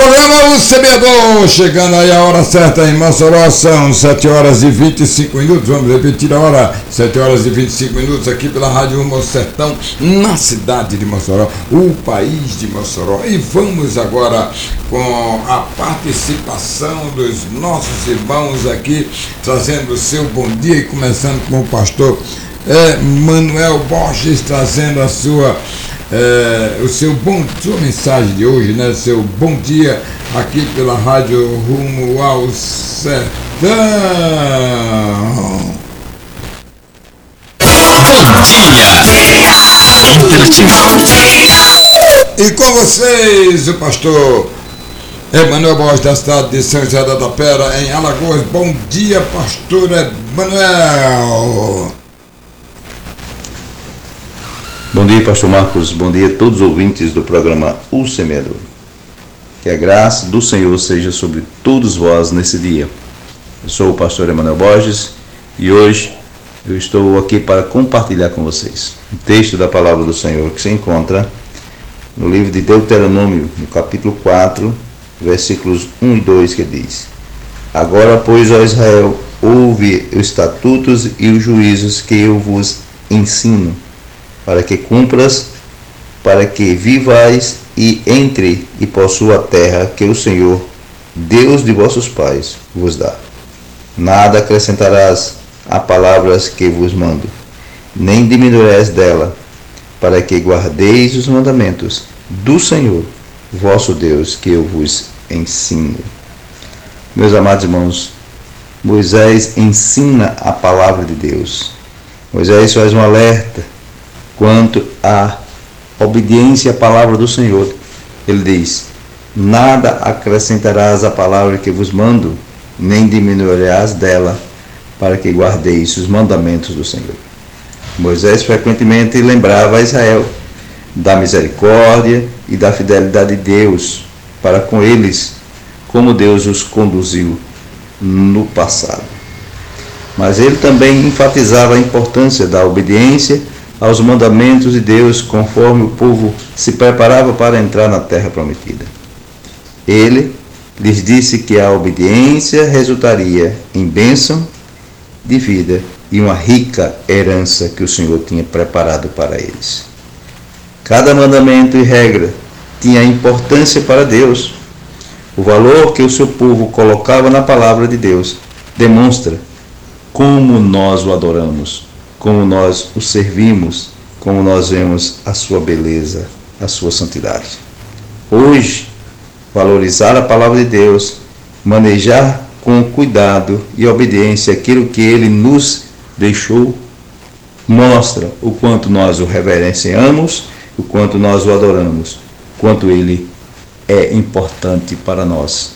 Programa O Semeador, chegando aí a hora certa em Mossoró, são 7 horas e 25 minutos, vamos repetir a hora, 7 horas e 25 minutos aqui pela Rádio Rumo ao Sertão, na cidade de Mossoró, o país de Mossoró. E vamos agora com a participação dos nossos irmãos aqui, trazendo o seu bom dia e começando com o pastor Manuel Borges, trazendo a sua mensagem de hoje, né? Seu bom dia aqui pela Rádio Rumo ao Sertão. Bom dia interativo. E com vocês, o pastor Emanuel Borges, da cidade de São José da Tapera, em Alagoas. Bom dia, pastor Emanuel. Bom dia, pastor Marcos. Bom dia a todos os ouvintes do programa O Semeador. Que a graça do Senhor seja sobre todos vós nesse dia. Eu sou o pastor Emanuel Borges e hoje eu estou aqui para compartilhar com vocês um texto da palavra do Senhor que se encontra no livro de Deuteronômio, no capítulo 4, versículos 1 e 2, que diz: Agora, pois, ó Israel, ouve os estatutos e os juízos que eu vos ensino, para que cumpras, para que vivais e entre e possua a terra que o Senhor, Deus de vossos pais, vos dá. Nada acrescentarás a palavras que vos mando, nem diminuirás dela, para que guardeis os mandamentos do Senhor, vosso Deus, que eu vos ensino. Meus amados irmãos, Moisés ensina a palavra de Deus. Moisés faz um alerta quanto à obediência à palavra do Senhor. Ele diz: nada acrescentarás à palavra que vos mando, nem diminuirás dela, para que guardeis os mandamentos do Senhor. Moisés frequentemente lembrava a Israel da misericórdia e da fidelidade de Deus para com eles, como Deus os conduziu no passado. Mas ele também enfatizava a importância da obediência aos mandamentos de Deus, conforme o povo se preparava para entrar na terra prometida. Ele lhes disse que a obediência resultaria em bênção de vida e uma rica herança que o Senhor tinha preparado para eles. Cada mandamento e regra tinha importância para Deus. O valor que o seu povo colocava na palavra de Deus demonstra como nós o adoramos, como nós o servimos, como nós vemos a sua beleza, a sua santidade. Hoje, valorizar a palavra de Deus, manejar com cuidado e obediência aquilo que Ele nos deixou, mostra o quanto nós o reverenciamos, o quanto nós o adoramos, quanto Ele é importante para nós.